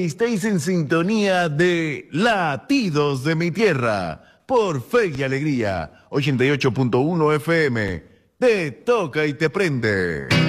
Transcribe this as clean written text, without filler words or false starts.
estéis en sintonía de Latidos de mi Tierra por Fe y Alegría 88.1 FM. Te toca y te prende.